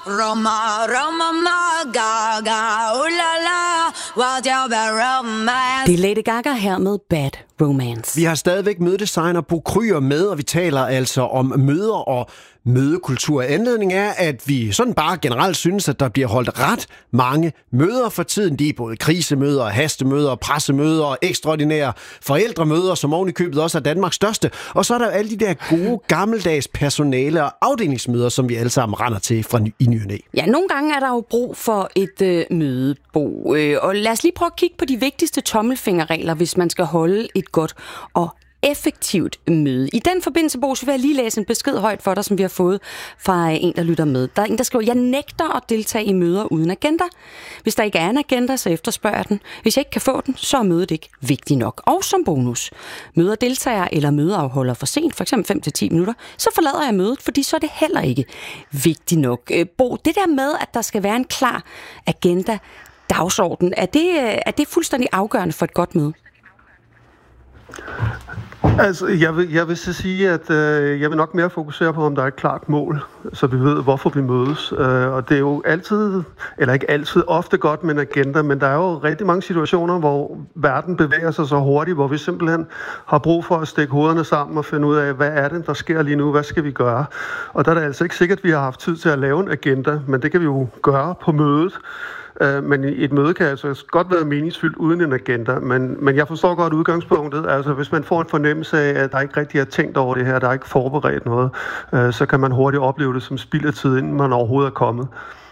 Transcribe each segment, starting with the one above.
Det er Lady Gaga her med Bad Romance. Vi har stadigvæk mødedesigner Bo Kryer med, og vi taler altså om møder og mødekultur. Anledningen er, at vi sådan bare generelt synes, at der bliver holdt ret mange møder for tiden. De er både krisemøder, hastemøder, pressemøder og ekstraordinære forældremøder, som oven i købet også er Danmarks største. Og så er der alle de der gode, gammeldags personale- og afdelingsmøder, som vi alle sammen render til fra i ny og næ. Ja, nogle gange er der jo brug for et mødebo. Og lad os lige prøve at kigge på de vigtigste tommelfingerregler, hvis man skal holde et godt og effektivt møde. I den forbindelse, Bo, så vil jeg lige læse en besked højt for dig, som vi har fået fra en, der lytter med. Der er en, der skriver, jeg nægter at deltage i møder uden agenda. Hvis der ikke er en agenda, så efterspørger jeg den. Hvis jeg ikke kan få den, så er mødet ikke vigtigt nok. Og som bonus, møder deltager eller mødeafholder for sent, f.eks. 5-10 minutter, så forlader jeg mødet, fordi så er det heller ikke vigtigt nok. Bo, det der med, at der skal være en klar agenda, dagsorden, er det fuldstændig afgørende for et godt møde? Altså, jeg vil så sige, at jeg vil nok mere fokusere på, om der er et klart mål, så vi ved, hvorfor vi mødes. Og det er jo altid, eller ikke altid, ofte godt med en agenda, men der er jo rigtig mange situationer, hvor verden bevæger sig så hurtigt, hvor vi simpelthen har brug for at stikke hovederne sammen og finde ud af, hvad er det, der sker lige nu, hvad skal vi gøre? Og der er det altså ikke sikkert, at vi har haft tid til at lave en agenda, men det kan vi jo gøre på mødet. Men et møde kan altså godt være meningsfyldt uden en agenda, men jeg forstår godt udgangspunktet. Altså hvis man får en fornemmelse af, at der ikke rigtig er tænkt over det her, der er ikke forberedt noget, så kan man hurtigt opleve det som spild af tid, inden man overhovedet er kommet.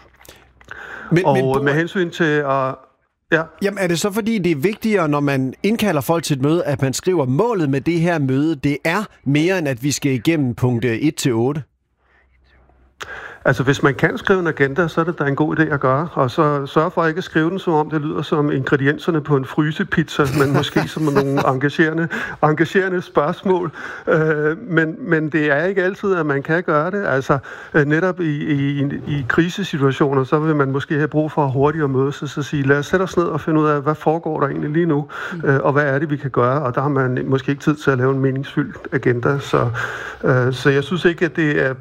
Med hensyn til at... Ja. Jamen er det så fordi, det er vigtigere, når man indkalder folk til et møde, at man skriver målet med det her møde, det er mere end at vi skal igennem punkt 1-8? Altså, hvis man kan skrive en agenda, så er det da en god idé at gøre. Og så sørg for ikke at skrive den, som om det lyder som ingredienserne på en frysepizza, men måske som nogle engagerende spørgsmål. Men det er ikke altid, at man kan gøre det. Altså, netop i krisesituationer, så vil man måske have brug for hurtigt at mødes og så sige, lad os sætte os ned og finde ud af, hvad foregår der egentlig lige nu, og hvad er det, vi kan gøre. Og der har man måske ikke tid til at lave en meningsfyldt agenda. Så jeg synes ikke, at det er